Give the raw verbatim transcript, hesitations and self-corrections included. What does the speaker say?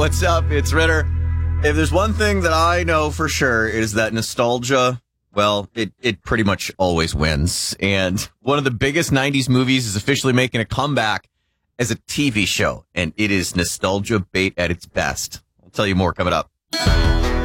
what's up? It's Ritter. If there's one thing that I know for sure is that nostalgia, well, it, it pretty much always wins. And one of the biggest nineties movies is officially making a comeback as a T V show, and it is nostalgia bait at its best. I'll tell you more coming up.